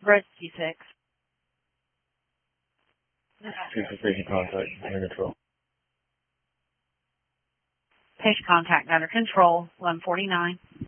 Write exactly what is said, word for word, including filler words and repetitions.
Rescue six. Patient contact under control. Patient contact under control, one forty-nine.